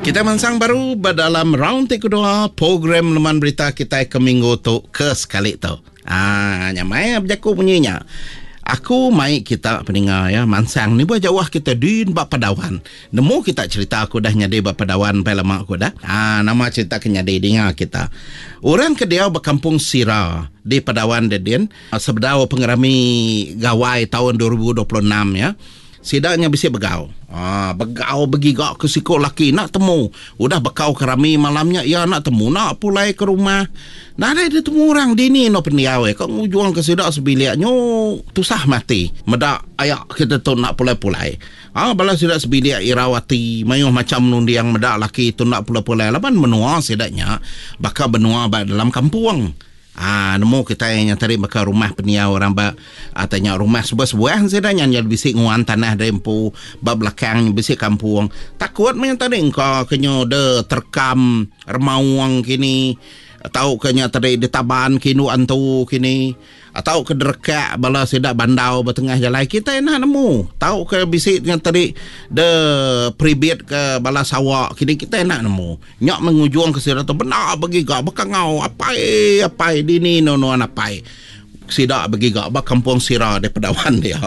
Kita mansang baru dalam round kedua program Leman Berita kita ke minggu tu ke sekali tu. Nyamai berjaku bunyinya. Aku mai kita pendengar ya mansang ni buat jauh kita din bak padawan. Nemu kita cerita aku dah nyadi bak padawan pai lama aku dah. Nama cerita ke nyadi dengar kita. Orang ke dia berkampung Sira di Padawan Dedin sebedau pengerami gawai tahun 2026 ya. Sidaknya bisa begau. Begau begigak ke siko laki nak temu. Udah bekau kerami malamnya ya nak temu nak pulai ke rumah. Nah ada temu orang dini no pendiawe. Kau ngujuang ke sidak sebiliaknya tusah mati. Medak ayak kita tu nak pulai-pulai. Balas sidak sebiliak irawati mayuh macam nundi yang medak laki tu nak pulai-pulai. Lapan menua sidaknya bakal benua dalam kampung. Nemu kita yang tarik bakal rumah peniau orang tanya rumah sebuah-sebuah sedanya yang bisik nguan tanah dempu bab belakang bisik kampung takut main tadi engkau kenyo de terkam remauang kini atau kenya tadi di taban kinu antu kini atau ke dekat bala sedak bandau bertengah jalan kita nak nemu tahu ke bisik yang tadi de pribit ke bala sawak kini kita nak nemu nyak mengujung ke sira tu benar bagi gak bekangau apa dini no apa sidak bagi gak bak kampung Sira di Padawan dia.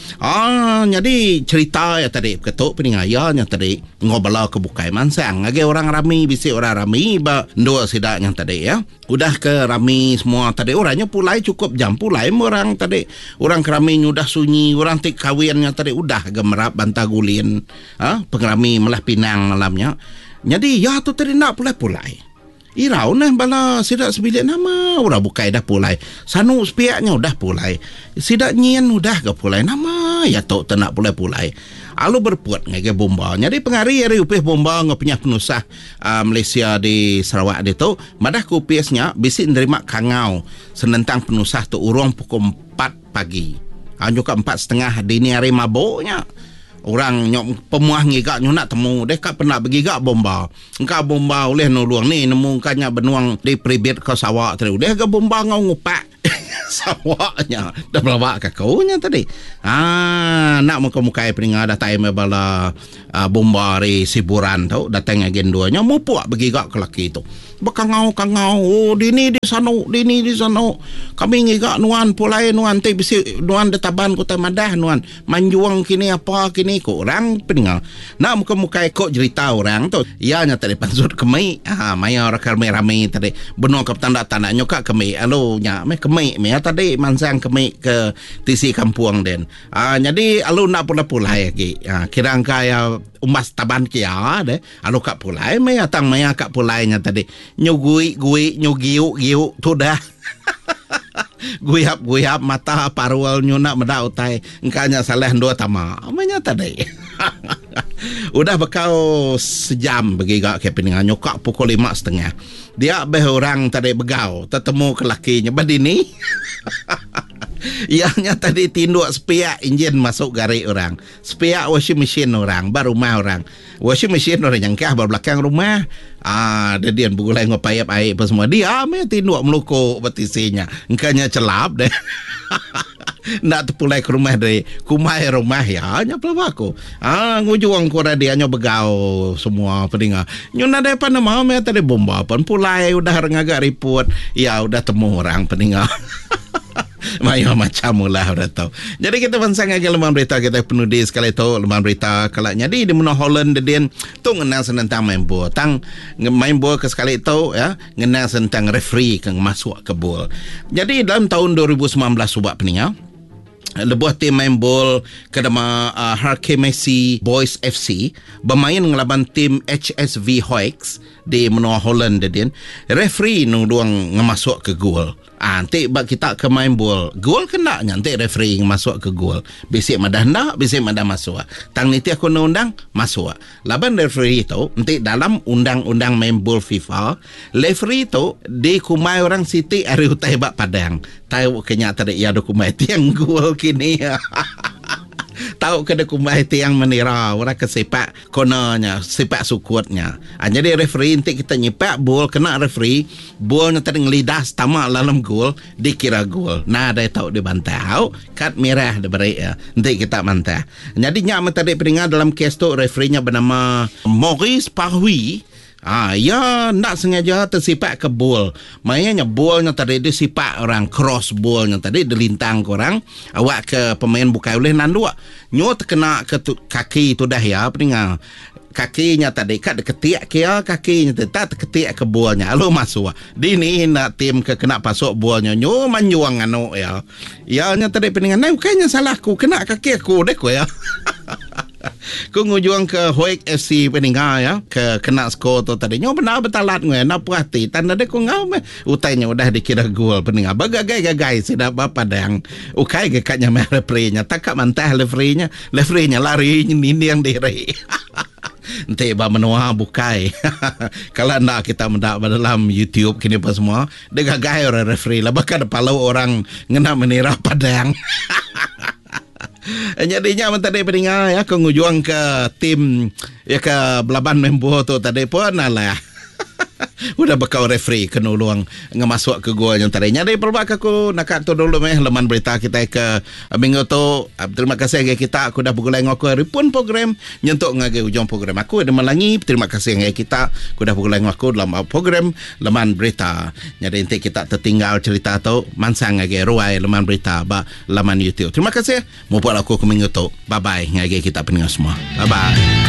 Jadi cerita ya tadi ketuk peningaya yang tadi ngobala ke bukai mansang age orang rami bisik orang rami ba dua sidak yang tadi ya udah ke rami semua tadi orangnya pulai cukup jam pulai orang tadi orang kerami udah sunyi orang tik kawinnya tadi udah gemerap bantagulin pengrami Melah Pinang malamnya jadi ya tu tadi nak pulai irau nah bala sidak sebilik nama udah bukai dah pulai sanu sepiaknya udah pulai sidak nyian udah ke pulai nama ya tok tak nak pulai alu berpuat ngage bomba jadi pengari hari upih bomba ngapnya penusah Malaysia di Sarawak dia tu madah kupisnya bisik nerima kangau senentang penusah tu urung pukul 4 pagi juga 4:30 dini hari mabuknya orang nyok pemuah ngigak nak temu dek pernah begigak bomba engkau bomba oleh nuluang ni nemu kanya benuang di pribit ke sawak tadi udah ke bomba ngau ngupak sawaknya dah belawak ke kaunya tadi nak muka-mukai peningat dah time bala bomba ri siburan tau datang agen duanya mau puak begigak ke laki tu bekangau dini di sana kami ngigak nuan pulai nuan te bisi nuan de taban kota madah nuan manjuang kini apa kini ko orang peninggal nak muka-mukai kok cerita orang tu ianya tadi pansut kemai maya orang rame tadi benua ke tanda-tanda nyoka kemai alo nya me kemai me tadi mansang kemai ke tisi kampung den jadi alo nak pulai lagi kirang kaya umas taban kia deh alo kak pulai me atang maya kak pulainya tadi nyugui nyugiu tu dah guyap mata parwal nyuna medau tai engkanya salah dua tama amanya tadi udah bekau sejam bagi gak ke peningan nyokak pukul 5:30 dia orang tadi begau tetemu ke lakinya badini ianya tadi tinduk sepiak enjin masuk garik orang sepiak washing machine orang baru rumah orang washing machine orang yang kah belakang rumah dia begulai ngopayap air apa semua dia tinduk melukuk betisinya engkanya celap deh nak terpulai ke rumah dari kumai rumah ya nya pelak aku ngujung ko dia nya begau semua peninga nyuna depan nama me tadi bomba pun pulai udah ngagak report ya udah temu orang peninga Mayo macam lah udah tahu. Jadi kita pansang lagi Leman Berita kita penuh di sekali tu Leman Berita kalau jadi di mana Holland dia tu ngenal tentang main bola. Main bola ke sekali tu ya ngenal tentang referee yang masuk ke bola. Jadi dalam tahun 2019 subak peninga lebuh tim main bola ke nama Harke Messi Boys FC bermain ngelaban tim HSV Hoeks di menua Holland dia referee nungduang ngemasuk ke gol. Nanti bak kita ke main bola gol kena nanti referee masuk ke gol bisik madah nak bisik madah masuk tang niti aku undang masuk laban referee tu nanti dalam undang-undang main bola FIFA referee tu di kumai orang Siti hari utai bak Padang tahu kenyataan ia do kumai tiang gol kini Tahu ke dia kumbai tiang menira orang ke sepak cornernya, sepak sukutnya. Jadi referee nanti kita nyepak bola kena referee, bolanya tadi ngelidas tamak dalam gol, dikira gol. Nah, dia tahu dia bantah. Kad merah dia beri ya. Nanti kita bantah. Jadi nyak tadi peringat dalam kes tu referee-nya bernama Maurice Parhui. Ya nak sengaja tersipak ke bol. Maknanya bolnya tadi dia sipak orang, cross bolnya tadi dilintang ke orang, awak ke pemain bukai oleh nandua. Nyo terkena ke kaki tu dah ya, peningal. Kakinya tadi kat ketiak kia kakinya tak ketiak ke bolnya. Lalu masuk. Dini nak tim ke kena pasuk bolnya. Nyo manjuang anu ya. Ya nya tadi peningal. Nah, kayaknya salahku kena kaki aku deh ko ya. Ku ngujuang ke Hoik FC peninggal ya, ke kena skor tu tadi nyo benar betalat ngoy nak puati tanda de ku ngau me utainya udah dikira gol peninggal bagagai sudah bapa dang ukai ke katnya me referee-nya takak mantah referee-nya lari ini yang diri. Nanti ba menua bukai. Kalau nak kita mendak dalam YouTube kini apa semua dia gagai orang referee lah bakal palau orang ngena menira padang. Jadinya tadi peninggal ya ke ngujuang ke tim ya ke belaban member tu tadi pun alah. Udah bakal referee kena luang ngemasuk ke gol yang tadi. Jadi perbak aku nak tu dulu leman berita kita ke minggu tu. Terima kasih ke kita aku dah pukul aku ripun program nyentuk ngage ujung program aku ada melangi. Terima kasih ke kita aku dah pukul aku dalam program leman berita. Jadi nanti kita tertinggal cerita tu mansang ngage ruai leman berita ba laman YouTube. Terima kasih. Mau buat aku ke minggu tu. Bye bye ngage kita pendengar semua. Bye bye.